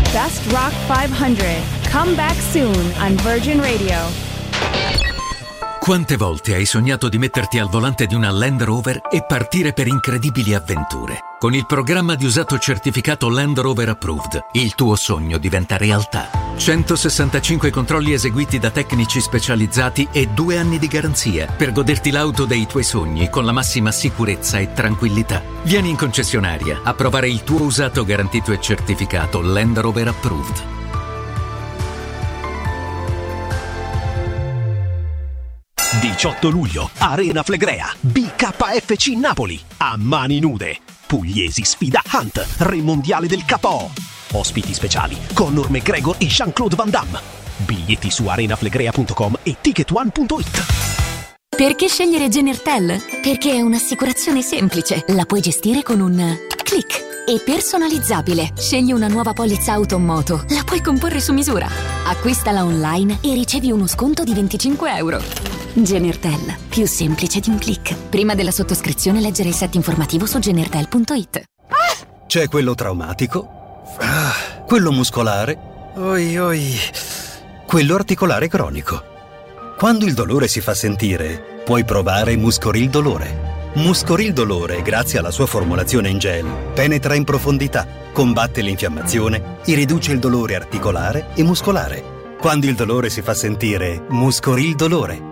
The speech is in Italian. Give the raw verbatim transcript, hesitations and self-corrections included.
Best Rock five hundred. Come back soon on Virgin Radio. Quante volte hai sognato di metterti al volante di una Land Rover e partire per incredibili avventure? Con il programma di usato certificato Land Rover Approved, il tuo sogno diventa realtà. centosessantacinque controlli eseguiti da tecnici specializzati e due anni di garanzia per goderti l'auto dei tuoi sogni con la massima sicurezza e tranquillità. Vieni in concessionaria a provare il tuo usato garantito e certificato Land Rover Approved. diciotto luglio, Arena Flegrea, B K F C Napoli, a mani nude. Pugliesi sfida Hunt, re mondiale del K O. Ospiti speciali, Conor McGregor e Jean-Claude Van Damme. Biglietti su arenaflegrea punto com e ticket one punto it. Perché scegliere Genertel? Perché è un'assicurazione semplice, la puoi gestire con un click. E personalizzabile. Scegli una nuova polizza auto o moto, la puoi comporre su misura. Acquistala online e ricevi uno sconto di venticinque euro. Genertel, più semplice di un click. Prima della sottoscrizione leggere il set informativo su genertel punto it. C'è quello traumatico, ah, quello muscolare, oi oi, quello articolare cronico. Quando il dolore si fa sentire, puoi provare Muscoril Dolore. Muscoril Dolore, grazie alla sua formulazione in gel, penetra in profondità, combatte l'infiammazione e riduce il dolore articolare e muscolare. Quando il dolore si fa sentire, Muscoril Dolore.